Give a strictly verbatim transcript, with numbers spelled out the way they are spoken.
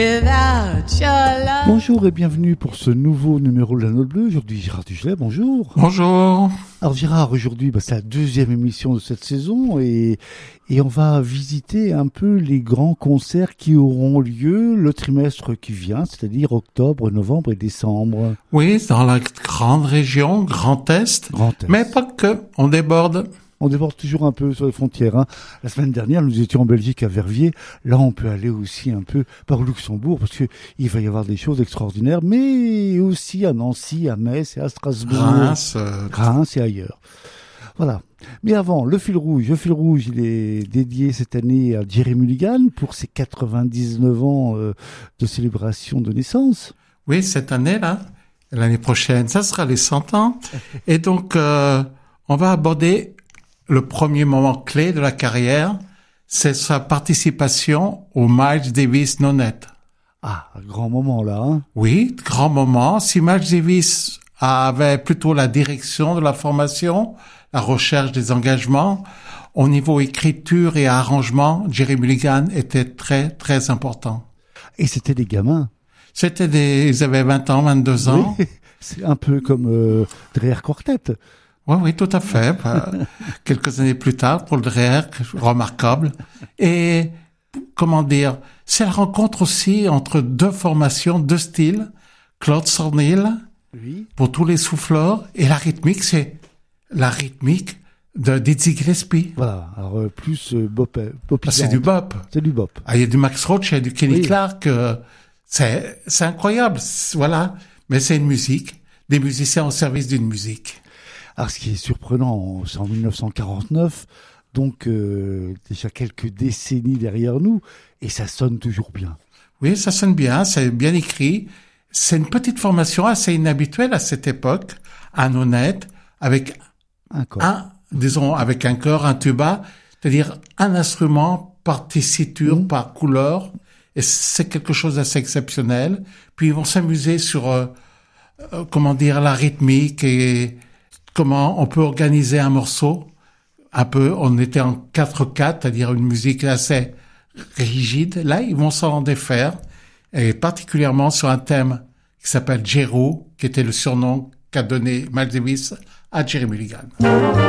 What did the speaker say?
Bonjour et bienvenue pour ce nouveau numéro de la Note Bleue. Aujourd'hui, Gérard Dugelet, bonjour. Bonjour. Alors Gérard, aujourd'hui, bah, c'est la deuxième émission de cette saison et, et on va visiter un peu les grands concerts qui auront lieu le trimestre qui vient, c'est-à-dire octobre, novembre et décembre. Oui, dans la grande région, Grand Est, Grand Est. Mais pas que, on déborde. On déborde toujours un peu sur les frontières. Hein. La semaine dernière, nous étions en Belgique à Verviers. Là, on peut aller aussi un peu par Luxembourg parce que il va y avoir des choses extraordinaires, mais aussi à Nancy, à Metz et à Strasbourg, Reims, euh... Reims et ailleurs. Voilà. Mais avant, le fil rouge. Le fil rouge, il est dédié cette année à Jerry Mulligan pour ses quatre-vingt-dix-neuf ans euh, de célébration de naissance. Oui, cette année-là, l'année prochaine, ça sera les cent ans. Et donc, euh, on va aborder le premier moment clé de la carrière, c'est sa participation au Miles Davis Nonet. Ah, un grand moment là, hein? Oui, grand moment. Si Miles Davis avait plutôt la direction de la formation, la recherche des engagements, au niveau écriture et arrangement, Jerry Mulligan était très, très important. Et c'était des gamins. C'était des, ils avaient vingt ans, vingt-deux ans. Oui, c'est un peu comme euh, Dreher Quartet. Oui, oui, tout à fait. Quelques années plus tard, pour le Dreher, remarquable. Et, comment dire, c'est la rencontre aussi entre deux formations, deux styles. Claude Sornil, oui, pour tous les souffleurs, et la rythmique, c'est la rythmique de Dizzy Gillespie. Voilà, alors euh, plus euh, bop, bop ah, c'est du bop. C'est du bop. Ah, il y a du Max Roach, il y a du Kenny oui. Clark. Euh, c'est, c'est incroyable, c'est, voilà. Mais c'est une musique, des musiciens au service d'une musique. Alors, ce qui est surprenant, c'est en dix-neuf cent quarante-neuf, donc euh, déjà quelques décennies derrière nous, et ça sonne toujours bien. Oui, ça sonne bien, c'est bien écrit. C'est une petite formation assez inhabituelle à cette époque, un honnête, avec un, corps. un disons, avec un chœur, un tuba, c'est-à-dire un instrument par tessiture, mmh. par couleur, et c'est quelque chose d'assez exceptionnel. Puis ils vont s'amuser sur, euh, euh, comment dire, la rythmique et comment on peut organiser un morceau. Un peu, on était en quatre quatre, c'est-à-dire une musique assez rigide. Là, ils vont s'en défaire, et particulièrement sur un thème qui s'appelle Jero, qui était le surnom qu'a donné Miles Davis à Jerry Mulligan.